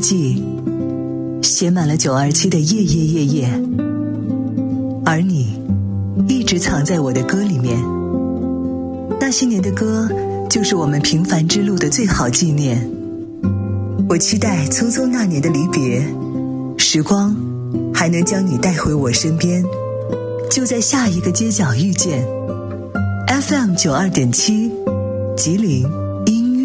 记，写满了927的夜夜夜夜，而你一直藏在我的歌里面。那些年的歌，就是我们平凡之路的最好纪念。我期待匆匆那年的离别，时光还能将你带回我身边，就在下一个街角遇见。FM92.7，吉林。